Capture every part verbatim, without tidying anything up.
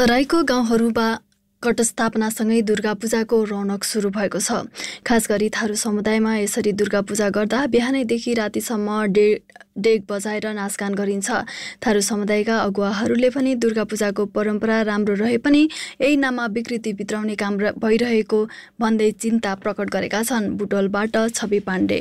तराईको गाउँहरूमा घटस्थापनासँगै दुर्गा पूजाको रौनक सुरु भएको छ। खास गरी थारू समुदायमा यसरी दुर्गा पूजा गर्दा बिहानैदेखि रातिसम्म डे डेग बजाएर नाचगान गरिन्छ। थारू समुदायका अगुवाहरूले पनि दुर्गा पूजाको परम्परा राम्रो रहे पनि यही नाममा विकृति भित्राउने काम भइरहेको भन्दै चिन्ता प्रकट गरेका छन्। बुटोलबाट छवि पाण्डे।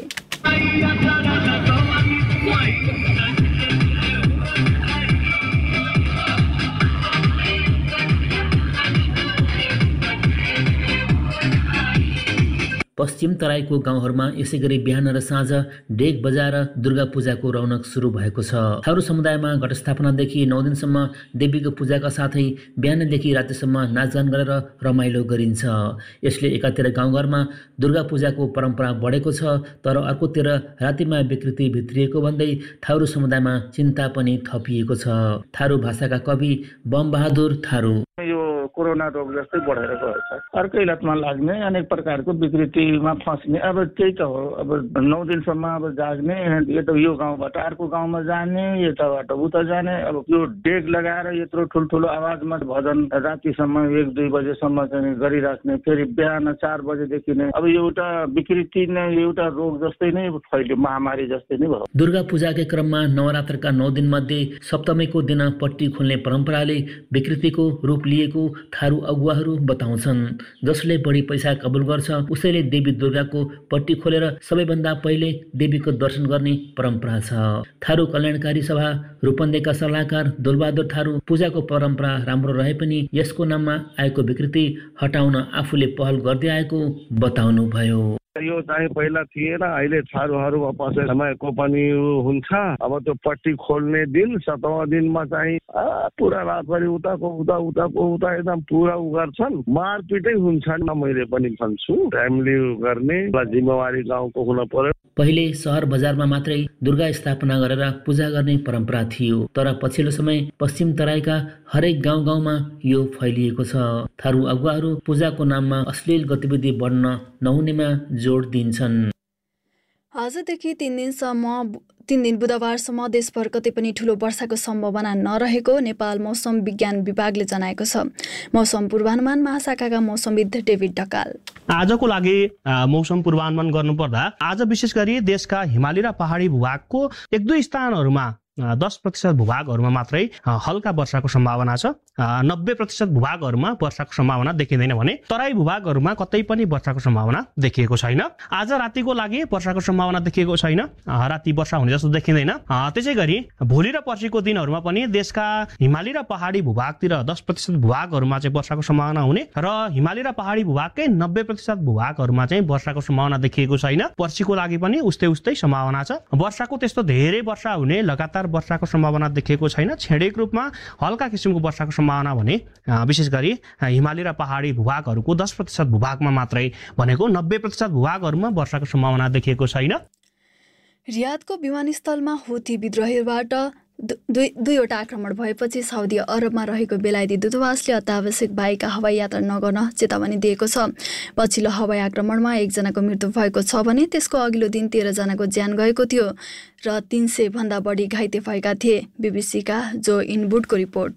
पश्चिम तराईको गाउँहरूमा यसै गरी बिहान र साँझ डेग बजाएर दुर्गा पूजाको रौनक सुरु भएको छ। थारू समुदायमा घटस्थापनादेखि नौ दिनसम्म देवीको पूजाका साथै बिहानदेखि रातिसम्म नाचगान गरेर रमाइलो गरिन्छ। यसले एकातिर गाउँघरमा दुर्गा पूजाको परम्परा बढेको छ, तर अर्कोतिर रातिमा विकृति भित्रिएको भन्दै थारू समुदायमा चिन्ता पनि थपिएको छ। थारू भाषाका कवि बमबहादुर थारू। यो कोरोना रोग जस्तै बढेर गएको छ। अर्कै लतमा लाग्ने, अनेक प्रकारको विकृतिमा फस्ने। अब त्यही त हो। अब नौ दिनसम्म अब जाग्ने, यो त यो गाउँबाट अर्को गाउँमा जाने, यताबाट उता जाने। अब यो डेग लगाएर यत्रो ठुल्ठुलो आवाजमा भजन रातिसम्म एक दुई बजेसम्म चाहिँ गरिराख्ने, फेरि बिहान चार बजेदेखि नै अब एउटा विकृति नै एउटा रोग जस्तै नै फैल्यो, महामारी जस्तै नै भयो। दुर्गा पूजाकै क्रममा नवरात्रका नौ दिन मध्ये सप्तमीको दिन पट्टी खोल्ने परम्पराले विकृतिको रूप लिएको थारू अगुवाहरू बताउँछन्। जसले बढी पैसा कबुल गर्छ उसैले देवी दुर्गाको पट्टी खोलेर सबैभन्दा पहिले देवीको दर्शन गर्ने परम्परा छ। थारू कल्याणकारी सभा रूपन्देहीका सल्लाहकार दुलबहादुर थारू पूजाको परम्परा राम्रो रहे पनि यसको नाममा आएको विकृति हटाउन आफूले पहल गर्दै आएको बताउनु भयो। यो चाहिँ पहिला थिएन, अहिले थारूहरू पसलको पनि हुन्छ। अब त्यो पट्टी खोल्ने दिन सतौँ दिनमा चाहिँ पुरा रातभरि उताको उता उताको उता एकदम पुरा उ गर्छन्, मारपिटै हुन्छ। मैले पनि भन्छु फ्यामिली गर्ने जिम्मेवारी गाउँको हुन पर्यो। पहिले सहर बजारमा मात्रै दुर्गा स्थापना गरेर पूजा गर्ने परम्परा थियो, तर पछिल्लो समय पश्चिम तराईका हरेक गाउँ गाउँमा यो फैलिएको छ। थारू अगुवाहरू पूजाको नाममा अश्लील गतिविधि बढ्न नहुनेमा जोड दिन्छन्। आजदेखि तीन दिनसम्म तीन दिन बुधबारसम्म देशभर कतै पनि ठूलो वर्षाको सम्भावना नरहेको नेपाल मौसम विज्ञान विभागले जनाएको छ। मौसम पूर्वानुमान महाशाखाका मौसमविद डेभिड ढकाल। आजको लागि मौसम पूर्वानुमान गर्नुपर्दा आज विशेष गरी देशका हिमाली र पहाडी भूभागको एक दुई स्थानहरूमा दस प्रतिशत भूभागहरूमा मात्रै हल्का वर्षाको सम्भावना छ। नब्बे प्रतिशत भूभागहरूमा वर्षाको सम्भावना देखिँदैन भने तराई भूभागहरूमा कतै पनि वर्षाको सम्भावना देखिएको छैन। आज रातिको लागि वर्षाको सम्भावना देखिएको छैन, राति वर्षा हुने जस्तो देखिँदैन। त्यसै गरी भोलि र पर्सिको दिनहरूमा पनि देशका हिमाली र पहाडी भूभागतिर दस प्रतिशत भूभागहरूमा चाहिँ वर्षाको सम्भावना हुने र हिमाली र पहाडी भूभागकै नब्बे प्रतिशत भूभागहरूमा चाहिँ वर्षाको सम्भावना देखिएको छैन। पर्सिको लागि पनि उस्तै उस्तै सम्भावना छ। वर्षाको त्यस्तो धेरै वर्षा हुने लगातार वर्षाको सम्भावना देखिएको छैन। छेडेको रूपमा हल्का किसिमको वर्षाको सम्भावना भने विशेष गरी हिमाली र पहाडी भूभागहरूको दस प्रतिशत भूभागमा मात्रै भनेको नब्बे प्रतिशत भूभागहरूमा वर्षाको सम्भावना देखिएको छैन। रियादको विमानस्थलमा हुथी विद्रोहीबाट दुई दुईवटा आक्रमण भएपछि साउदी अरबमा रहेको बेलायती दूतावासले अत्यावश्यक बाहेक हवाई यात्रा नगर्न चेतावनी दिएको छ। पछिल्लो हवाई आक्रमणमा एकजनाको मृत्यु भएको छ भने त्यसको अघिल्लो दिन तेह्रजनाको ज्यान गएको थियो र तीन सय भन्दा बढी घाइते भएका थिए। बीबीसीका जो इनबुटको report.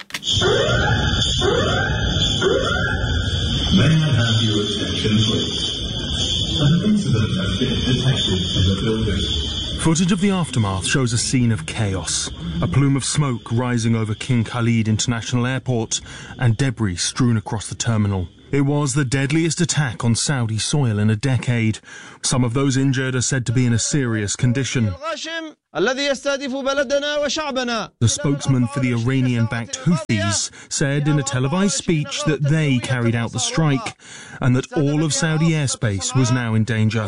Footage of the aftermath shows a scene of chaos, a plume of smoke rising over King Khalid International Airport and debris strewn across the terminal. It was the deadliest attack on Saudi soil in a decade. Some of those injured are said to be in a serious condition. The spokesman for the Iranian-backed Houthis said in a televised speech that they carried out the strike and that all of Saudi airspace was now in danger.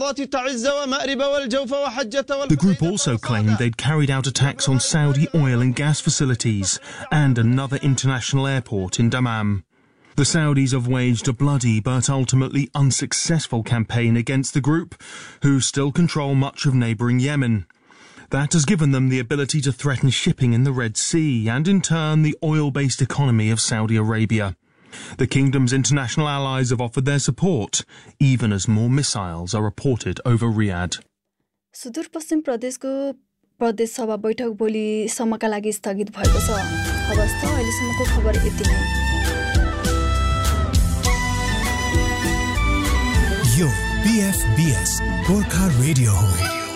The group also claimed they'd carried out attacks on Saudi oil and gas facilities and another international airport in Dammam. The Saudis have waged a bloody but ultimately unsuccessful campaign against the group, who still control much of neighbouring Yemen. That has given them the ability to threaten shipping in the Red Sea and, in turn, the oil-based economy of Saudi Arabia. The kingdom's international allies have offered their support, even as more missiles are reported over Riyadh. Sudurpashchim प्रदेशको प्रदेश सभा बैठक भोलिसम्मका लागि स्थगित भएको छ। हवस् त अहिलेसम्मको खबर यति नै। यो पीएफबीएस गोर्खा रेडियो हो।